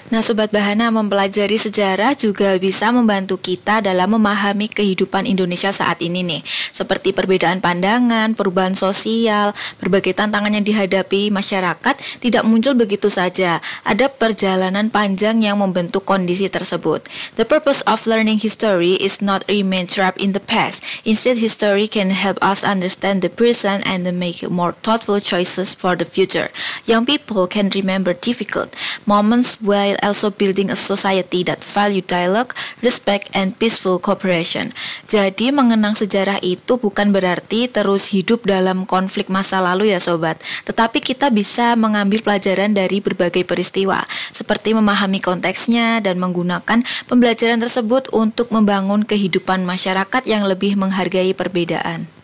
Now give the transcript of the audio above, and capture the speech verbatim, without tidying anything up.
Nah, Sobat Bahana, mempelajari sejarah juga bisa membantu kita dalam memahami kehidupan Indonesia saat ini nih. Seperti perbedaan pandangan, perubahan sosial, berbagai tantangan yang dihadapi masyarakat tidak muncul begitu saja. Ada perjalanan panjang yang membentuk kondisi tersebut. The purpose of learning history is not remain trapped in the past. Instead, history can help us understand the present and make more thoughtful choices for the future. Young people can remember difficult moments while also building a society that value dialogue, respect, and peaceful cooperation. Jadi mengenang sejarah itu bukan berarti terus hidup dalam konflik masa lalu ya sobat, tetapi kita bisa mengambil pelajaran dari berbagai peristiwa, seperti memahami konteksnya dan menggunakan pembelajaran tersebut untuk membangun kehidupan masyarakat yang lebih menghargai perbedaan.